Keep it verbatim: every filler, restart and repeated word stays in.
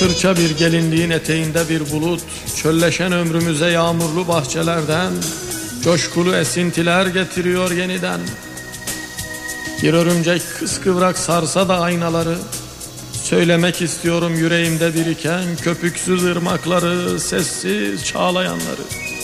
Sırça bir gelinliğin eteğinde bir bulut, çölleşen ömrümüze yağmurlu bahçelerden coşkulu esintiler getiriyor yeniden. Bir örümcek kıskıvrak sarsa da aynaları, söylemek istiyorum yüreğimde biriken köpüksüz ırmakları, sessiz çağlayanları.